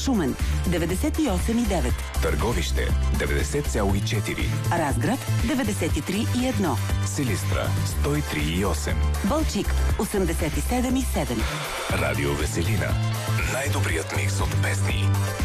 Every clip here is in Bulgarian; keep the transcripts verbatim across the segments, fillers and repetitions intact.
Шумен деветдесет и осем и девет, Търговище деветдесет цяло и четири, Разград деветдесет и три и едно, Силистра сто и три и осем, Балчик осемдесет и седем и седем. Радио Веселина. Най-добрият микс от песни.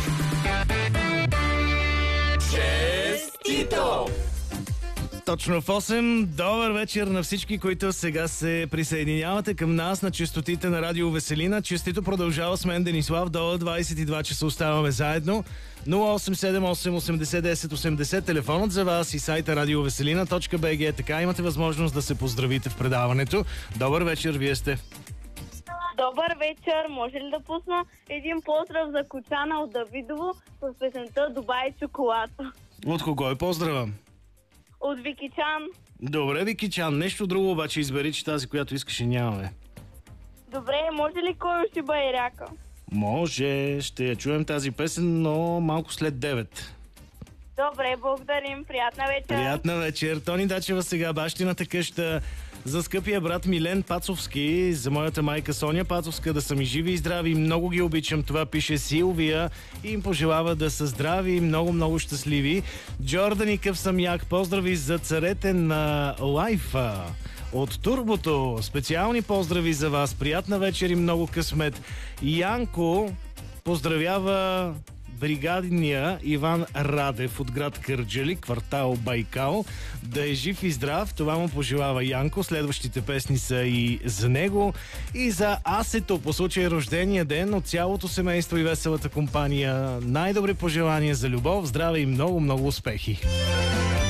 Честито! Точно в осем. Добър вечер на всички, които сега се присъединявате към нас на честотите на Радио Веселина. Честито продължава с мен, Денислав. До двадесет и два часа оставаме заедно. нула осем седем осем осемдесет десет осемдесет, телефонът за вас и сайта радиовеселина точка би джи. Така имате възможност да се поздравите в предаването. Добър вечер, вие сте. Добър вечер, може ли да пусна един поздрав за Кочана от Давидово с песента Дубай чоколад? От кого е поздрава? От Викичан. Добре, Викичан. Нещо друго обаче избери, че тази, която искаше, нямаме. Добре, може ли кой ще бъде ряка? Може, ще я чуем тази песен, но малко след девет. Добре, благодарим, приятна вечер. Приятна вечер. Тони Дачева сега, бащината къща. За скъпия брат Милен Пацовски, за моята майка Соня Пацовска, да са ми живи и здрави. Много ги обичам. Това пише Силвия и им пожелава да са здрави и много-много щастливи. Джордан и Къв съм як. Поздрави за царете на лайфа. От Турбото. Специални поздрави за вас. Приятна вечер и много късмет. Янко поздравява бригадния Иван Радев от град Кърджали, квартал Байкал. Да е жив и здрав, това му пожелава Янко. Следващите песни са и за него, и за Асето по случай рождения ден от цялото семейство и веселата компания. Най-добри пожелания за любов, здраве и много-много успехи!